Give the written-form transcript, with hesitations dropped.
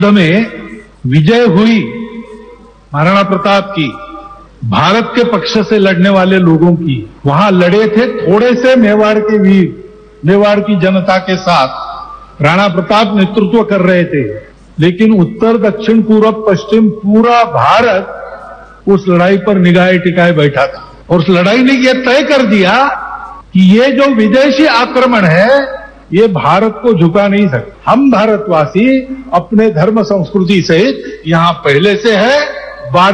में विजय हुई महाराणा प्रताप की, भारत के पक्ष से लड़ने वाले लोगों की, वहां लड़े थे थोड़े से मेवाड़ के वीर, मेवाड़ की जनता के साथ राणा प्रताप नेतृत्व कर रहे थे, लेकिन उत्तर दक्षिण पूरब पश्चिम पूरा भारत उस लड़ाई पर निगाहें टिकाए बैठा था। और उस लड़ाई ने यह तय कर दिया कि ये जो विदेशी आक्रमण है ये भारत को झुका नहीं सकता। हम भारतवासी अपने धर्म संस्कृति सहित यहां पहले से है